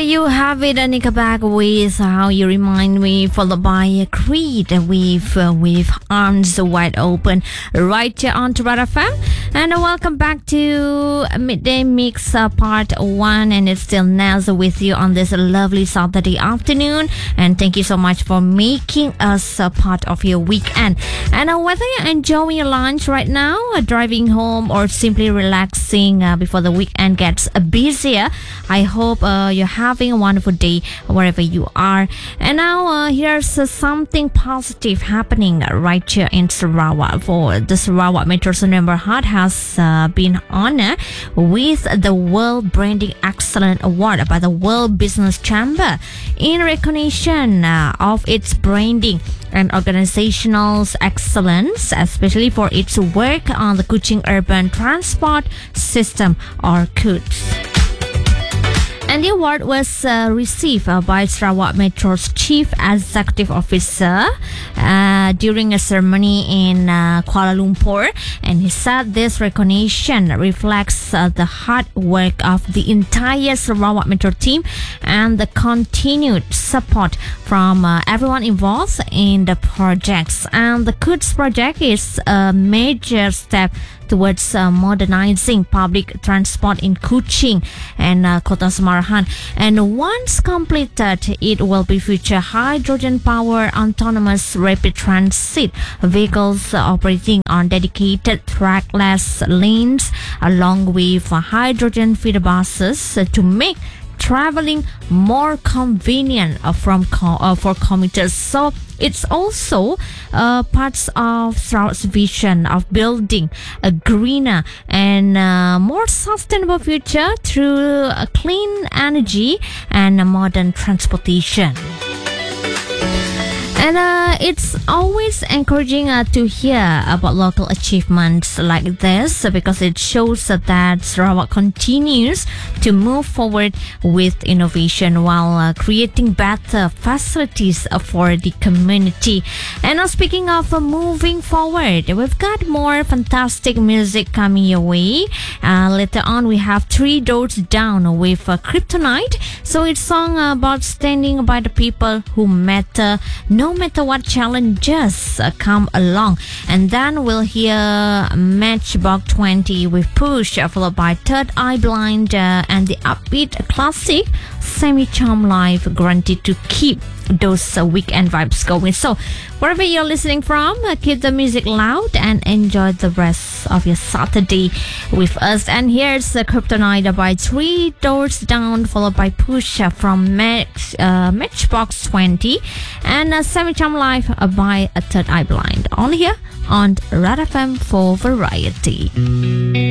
you have it, Anika, back with How You Remind Me, followed by Creed with Arms Wide Open, right here on Red FM. And welcome back to Midday Mix Part 1, and it's still Naz with you on this lovely Saturday afternoon. And thank you so much for making us a part of your weekend. And whether you're enjoying your lunch right now, driving home, or simply relaxing before the weekend gets busier, I hope you're having a wonderful day wherever you are. And now here's something positive happening right here in Sarawak. For the Sarawak Metro Sunway Heart has been honored with the World Branding Excellence Award by the World Business Chamber in recognition of its branding and organizational excellence, especially for its work on the Kuching Urban Transport System, or KUTS. And the award was received by Sarawak Metro's Chief Executive Officer during a ceremony in Kuala Lumpur. And he said this recognition reflects the hard work of the entire Sarawak Metro team and the continued support from everyone involved in the projects. And the KUTS project is a major step towards modernizing public transport in Kuching and Kota Samarahan. And once completed, it will be feature hydrogen-powered autonomous rapid transit vehicles operating on dedicated trackless lanes, along with hydrogen feeder buses to make traveling more convenient for commuters. So it's also parts of Sarawak's vision of building a greener and more sustainable future through clean energy and modern transportation. And it's always encouraging to hear about local achievements like this, because it shows that Sarawak continues to move forward with innovation while creating better facilities for the community. And now, speaking of moving forward, we've got more fantastic music coming your way. Later on, we have Three Doors Down with Kryptonite. So it's a song about standing by the people who matter, no matter what challenges come along. And then we'll hear Matchbox 20 with Push, followed by Third Eye Blind and the upbeat classic Semi Charm Live, guaranteed to keep those weekend vibes going. So wherever you're listening from, keep the music loud and enjoy the rest of your Saturday with us. And here's Kryptonite by Three Doors Down, followed by Push from Matchbox 20, and Semi Charm Live by Third Eye Blind. Only here on Red FM for variety.